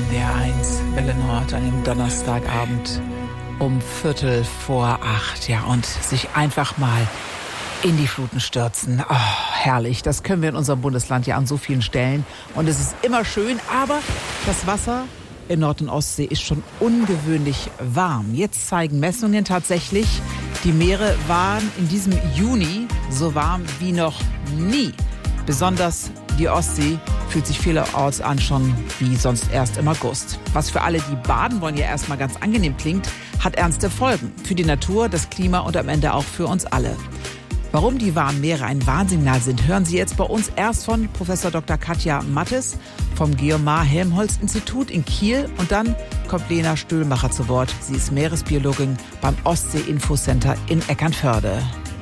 NDR1 Welle Nord an dem Donnerstagabend um 7:45. Ja, und sich einfach mal in die Fluten stürzen. Oh, herrlich. Das können wir in unserem Bundesland ja an so vielen Stellen. Und es ist immer schön, aber das Wasser in Nord- und Ostsee ist schon ungewöhnlich warm. Jetzt zeigen Messungen tatsächlich, die Meere waren in diesem Juni so warm wie noch nie. Besonders die Ostsee fühlt sich vielerorts an schon wie sonst erst im August. Was für alle, die baden wollen, ja erstmal ganz angenehm klingt, hat ernste Folgen. Für die Natur, das Klima und am Ende auch für uns alle. Warum die warmen Meere ein Warnsignal sind, hören Sie jetzt bei uns erst von Professor Dr. Katja Mattes vom Geomar-Helmholtz-Institut in Kiel. Und dann kommt Lena Stöhlmacher zu Wort. Sie ist Meeresbiologin beim Ostsee-Infocenter in Eckernförde.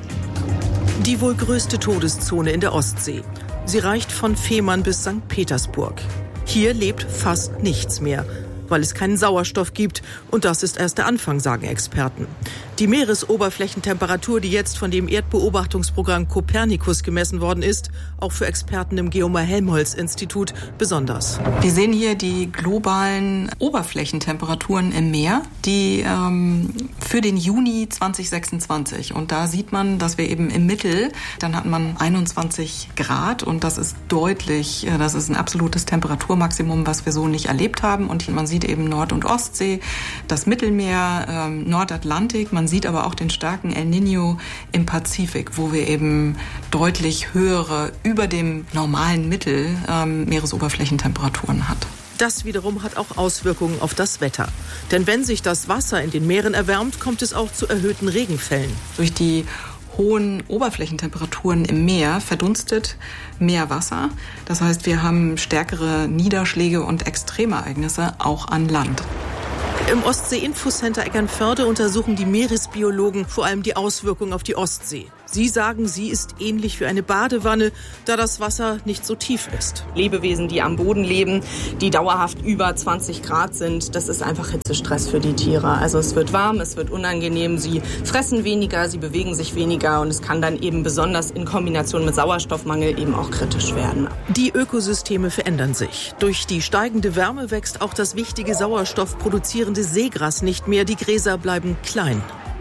Die wohl größte Todeszone in der Ostsee. Sie reicht von Fehmarn bis St. Petersburg. Hier lebt fast nichts mehr, weil es keinen Sauerstoff gibt. Und das ist erst der Anfang, sagen Experten. Die Meeresoberflächentemperatur, die jetzt von dem Erdbeobachtungsprogramm Copernicus gemessen worden ist, auch für Experten im Geomar-Helmholtz-Institut besonders. Wir sehen hier die globalen Oberflächentemperaturen im Meer, die für den Juni 2026. Und da sieht man, dass wir eben im Mittel, dann hat man 21 Grad und das ist deutlich, das ist ein absolutes Temperaturmaximum, was wir so nicht erlebt haben. Und man sieht eben Nord- und Ostsee, das Mittelmeer, Nordatlantik. Man sieht aber auch den starken El Niño im Pazifik, wo wir eben deutlich höhere, über dem normalen Mittel Meeresoberflächentemperaturen hat. Das wiederum hat auch Auswirkungen auf das Wetter. Denn wenn sich das Wasser in den Meeren erwärmt, kommt es auch zu erhöhten Regenfällen. Durch die hohen Oberflächentemperaturen im Meer verdunstet mehr Wasser. Das heißt, wir haben stärkere Niederschläge und Extremereignisse auch an Land. Im Ostsee-Infocenter Eckernförde untersuchen die Meeresbiologen vor allem die Auswirkungen auf die Ostsee. Sie sagen, sie ist ähnlich wie eine Badewanne, da das Wasser nicht so tief ist. Lebewesen, die am Boden leben, die dauerhaft über 20 Grad sind, das ist einfach Hitzestress für die Tiere. Also es wird warm, es wird unangenehm, sie fressen weniger, sie bewegen sich weniger und es kann dann eben besonders in Kombination mit Sauerstoffmangel eben auch kritisch werden. Die Ökosysteme verändern sich. Durch die steigende Wärme wächst auch das wichtige sauerstoffproduzierende Seegras nicht mehr. Die Gräser bleiben klein.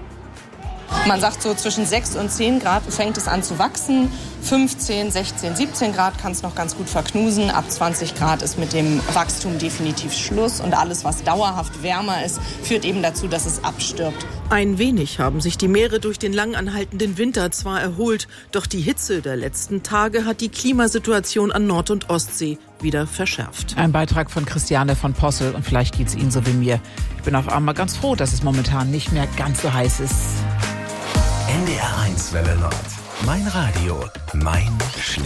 Man sagt so zwischen 6 und 10 Grad fängt es an zu wachsen. 15, 16, 17 Grad kann es noch ganz gut verknusen. Ab 20 Grad ist mit dem Wachstum definitiv Schluss. Und alles, was dauerhaft wärmer ist, führt eben dazu, dass es abstirbt. Ein wenig haben sich die Meere durch den lang anhaltenden Winter zwar erholt, doch die Hitze der letzten Tage hat die Klimasituation an Nord- und Ostsee wieder verschärft. Ein Beitrag von Christiane von Possel und vielleicht geht es Ihnen so wie mir. Ich bin auf einmal ganz froh, dass es momentan nicht mehr ganz so heiß ist. NDR1 Welle Nord. Mein Radio, mein Geschlecht.